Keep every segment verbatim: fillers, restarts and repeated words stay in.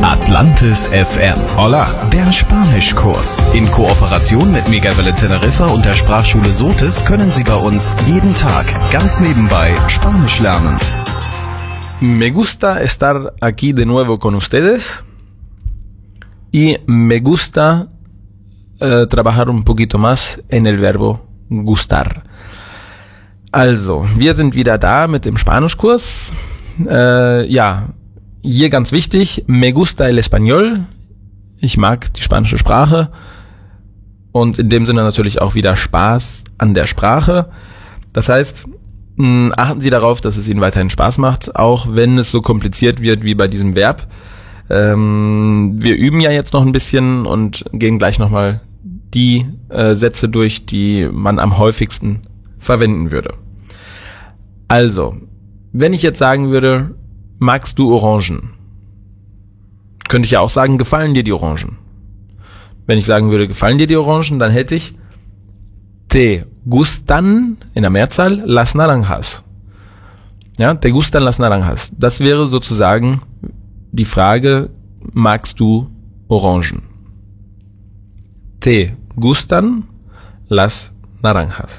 Atlantis F M. Hola, der Spanischkurs. In Kooperation mit Megawelle Teneriffa und der Sprachschule Sotis können Sie bei uns jeden Tag ganz nebenbei Spanisch lernen. Me gusta estar aquí de nuevo con ustedes y me gusta äh, trabajar un poquito más en el verbo gustar. Also, wir sind wieder da mit dem Spanischkurs. Äh, ja, hier ganz wichtig, me gusta el español. Ich mag die spanische Sprache und in dem Sinne natürlich auch wieder Spaß an der Sprache. Das heißt, mh, achten Sie darauf, dass es Ihnen weiterhin Spaß macht, auch wenn es so kompliziert wird wie bei diesem Verb. Ähm, wir üben ja jetzt noch ein bisschen und gehen gleich nochmal die äh, Sätze durch, die man am häufigsten verwenden würde. Also, wenn ich jetzt sagen würde, magst du Orangen? Könnte ich ja auch sagen, gefallen dir die Orangen? Wenn ich sagen würde, gefallen dir die Orangen, dann hätte ich te gustan, in der Mehrzahl, las naranjas. Ja, te gustan las naranjas. Das wäre sozusagen die Frage, magst du Orangen? Te gustan las naranjas.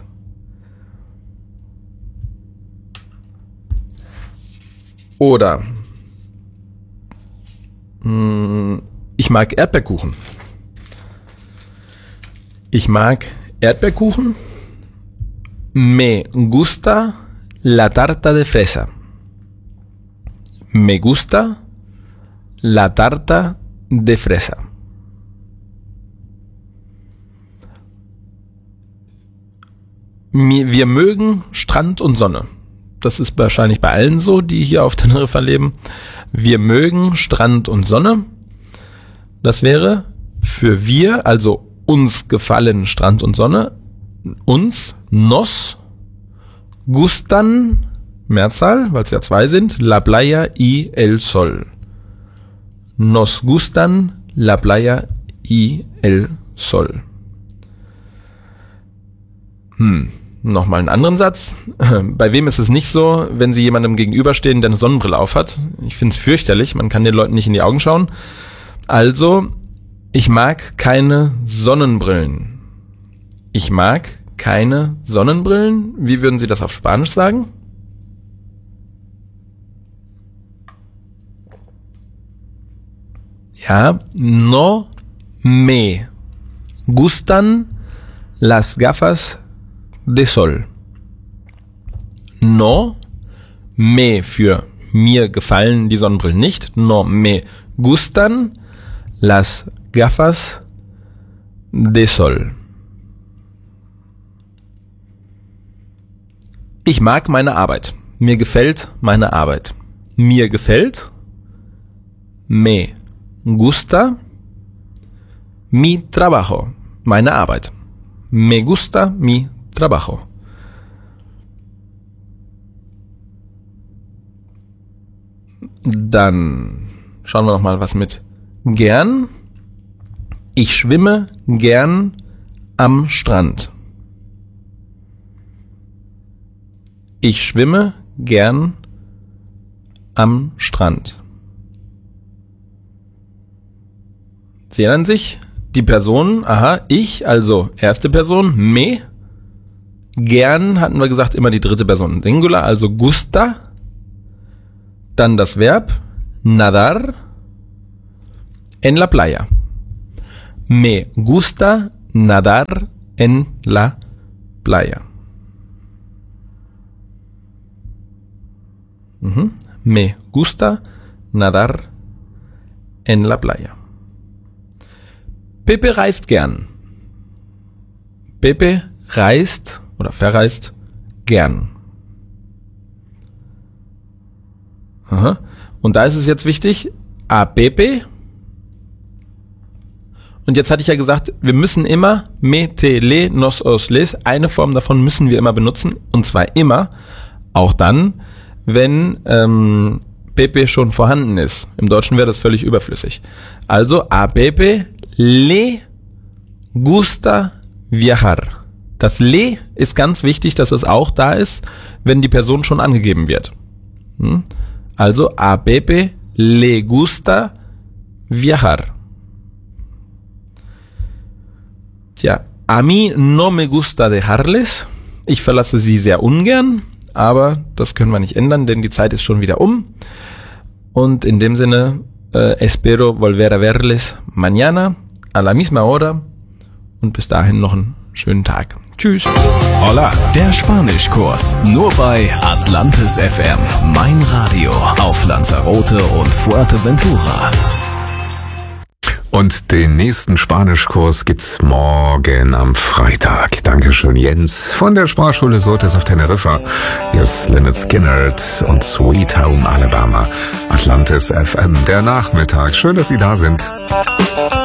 Oder mh, ich mag Erdbeerkuchen. Ich mag Erdbeerkuchen. Me gusta la tarta de fresa. Me gusta la tarta de fresa. Wir mögen Strand und Sonne. Das ist wahrscheinlich bei allen so, die hier auf Teneriffa leben. Wir mögen Strand und Sonne. Das wäre für wir, also uns gefallen Strand und Sonne. Uns, nos, gustan, Mehrzahl, weil es ja zwei sind, la playa y el sol. Nos gustan la playa y el sol. Hm. Nochmal einen anderen Satz. Bei wem ist es nicht so, wenn Sie jemandem gegenüberstehen, der eine Sonnenbrille aufhat? Ich finde es fürchterlich, man kann den Leuten nicht in die Augen schauen. Also, ich mag keine Sonnenbrillen. Ich mag keine Sonnenbrillen. Wie würden Sie das auf Spanisch sagen? Ja, no me gustan las gafas de sol. No me für mir gefallen die Sonnenbrillen nicht. No me gustan las gafas de sol. Ich mag meine Arbeit. Mir gefällt meine Arbeit. Mir gefällt. Me gusta mi trabajo. Meine Arbeit. Me gusta mi trabajo. Dann schauen wir noch mal was mit gern. Ich schwimme gern am Strand. Ich schwimme gern am Strand. Sie erinnern sich? Die Person, aha, ich, also erste Person, me. Gern hatten wir gesagt, immer die dritte Person Singular, also gusta. Dann das Verb nadar en la playa. Me gusta nadar en la playa. Mhm. Me gusta nadar en la playa. Pepe reist gern. Pepe reist oder verreist gern. Aha. Und da ist es jetzt wichtig, a Pepe. Und jetzt hatte ich ja gesagt, wir müssen immer me, te, le, nos, os, les. Eine Form davon müssen wir immer benutzen. Und zwar immer, auch dann, wenn ähm, Pepe schon vorhanden ist. Im Deutschen wäre das völlig überflüssig. Also, a Pepe le gusta viajar. Das le ist ganz wichtig, dass es auch da ist, wenn die Person schon angegeben wird. Also, a Pepe le gusta viajar. Tja, a mí no me gusta dejarles. Ich verlasse sie sehr ungern, aber das können wir nicht ändern, denn die Zeit ist schon wieder um. Und in dem Sinne, eh, espero volver a verles mañana a la misma hora. Und bis dahin noch einen schönen Tag. Tschüss. Hola, der Spanischkurs. Nur bei Atlantis F M. Mein Radio auf Lanzarote und Fuerteventura. Und den nächsten Spanischkurs gibt's morgen am Freitag. Dankeschön, Jens von der Sprachschule Sotes auf Teneriffa. Hier ist Lynyrd Skynyrd und Sweet Home Alabama. Atlantis F M, der Nachmittag. Schön, dass Sie da sind.